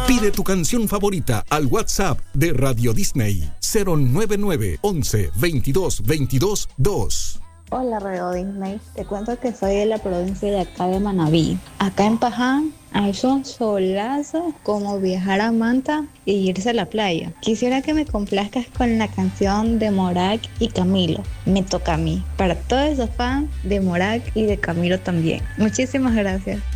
Pide tu canción favorita al WhatsApp de Radio Disney 099 11 22 22 2. Hola Radio Disney, te cuento que soy de la provincia de acá de Manabí. Acá en Paján hay un solazo como viajar a Manta y irse a la playa. Quisiera que me complazcas con la canción de Morat y Camilo, Me toca a mí, para todos esos fans de Morat y de Camilo también. Muchísimas gracias.